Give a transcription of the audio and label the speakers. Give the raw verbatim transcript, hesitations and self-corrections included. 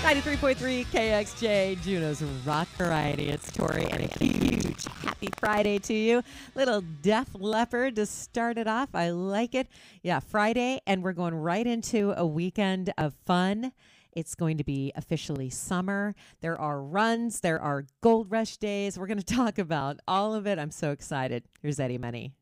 Speaker 1: ninety-three point three K X J, Juneau's Rock Variety. It's Tori, and a huge happy Friday to you. Little Def Leppard to start it off. I like it. Yeah, Friday, and we're going right into a weekend of fun. It's going to be officially summer. There are runs. There are Gold Rush days. We're going to talk about all of it. I'm so excited. Here's Eddie Money.